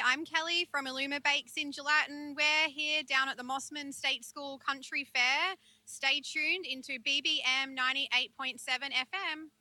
I'm Kelly from Illuma Bakes in Gelatin. We're here down at the Mossman State School Country Fair. Stay tuned into BBM 98.7 FM.